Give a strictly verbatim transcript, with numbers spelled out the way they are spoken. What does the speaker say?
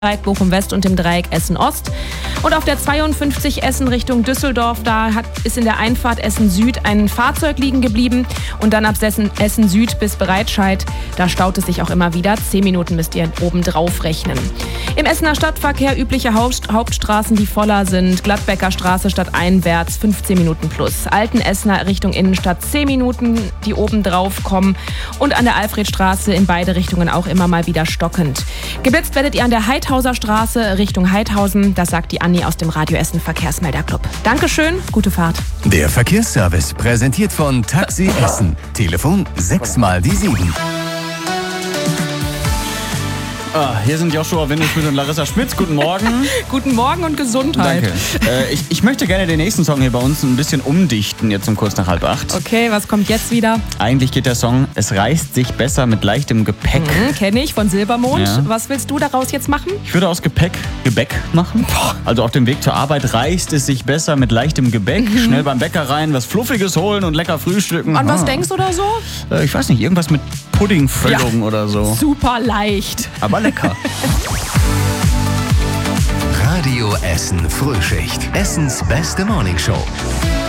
Dreieck Bochum-West und dem Dreieck Essen-Ost. Und auf der zweiundfünfzig Essen Richtung Düsseldorf, da hat, ist in der Einfahrt Essen-Süd ein Fahrzeug liegen geblieben. Und dann ab Essen-Süd bis Breitscheid, da staut es sich auch immer wieder. Zehn Minuten müsst ihr oben drauf rechnen. Im Essener Stadtverkehr übliche Haupt- Hauptstraßen, die voller sind. Gladbecker Straße stadteinwärts, fünfzehn Minuten plus. Alten-Essener Richtung Innenstadt, zehn Minuten, die oben drauf kommen. Und an der Alfredstraße in beide Richtungen auch immer mal wieder stockend. Geblitzt werdet ihr an der Heidhauser Straße Richtung Heidhausen. Das sagt die Anni aus dem Radio Essen Verkehrsmelderclub. Dankeschön, gute Fahrt. Der Verkehrsservice präsentiert von Taxi Essen. Telefon sechs mal die sieben. Ah, hier sind Joshua Windelschmidt und Larissa Schmitz. Guten Morgen. Guten Morgen und Gesundheit. Danke. Äh, ich, ich möchte gerne den nächsten Song hier bei uns ein bisschen umdichten, jetzt um kurz nach halb acht. Okay, was kommt jetzt wieder? Eigentlich geht der Song Es reißt sich besser mit leichtem Gepäck. Mhm, kenne ich, von Silbermond. Ja. Was willst du daraus jetzt machen? Ich würde aus Gepäck Gebäck machen. Also auf dem Weg zur Arbeit reißt es sich besser mit leichtem Gebäck. Mhm. Schnell beim Bäcker rein, was Fluffiges holen und lecker frühstücken. An was ah. denkst du da so? Äh, ich weiß nicht, irgendwas mit Puddingfüllung Ja. oder so. Super leicht. Aber lecker. Radio Essen Frühschicht. Essens beste Morningshow.